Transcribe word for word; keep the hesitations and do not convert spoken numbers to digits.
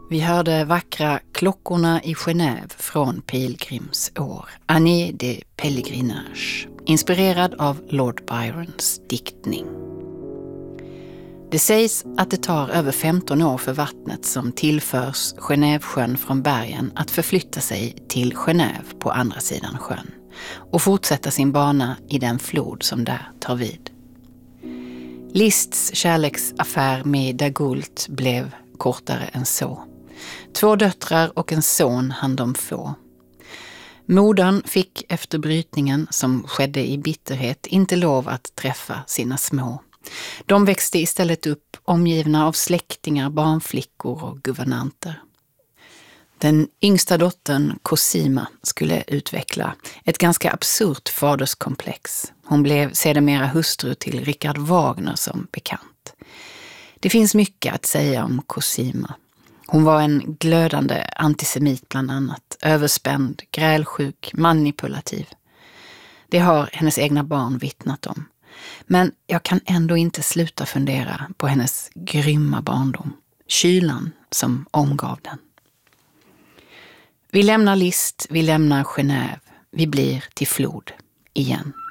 Vi hörde vackra Klockorna i Genève från Pilgrims år, Année de Pèlerinage, inspirerad av Lord Byrons diktning. Det sägs att det tar över femton år för vattnet som tillförs Genèvesjön från bergen att förflytta sig till Genève på andra sidan sjön och fortsätta sin bana i den flod som där tar vid. Liszts kärleksaffär med Dagoult blev kortare än så. Två döttrar och en son hann de få. Modern fick efter brytningen, som skedde i bitterhet, inte lov att träffa sina små. De växte istället upp omgivna av släktingar, barnflickor och guvernanter. Den yngsta dottern, Cosima, skulle utveckla ett ganska absurt faderskomplex. Hon blev sedermera hustru till Richard Wagner som bekant. Det finns mycket att säga om Cosima. Hon var en glödande antisemit bland annat, överspänd, grälsjuk, manipulativ. Det har hennes egna barn vittnat om. Men jag kan ändå inte sluta fundera på hennes grymma barndom, kylan som omgav den. Vi lämnar Liszt, vi lämnar Genève, vi blir till flod igen.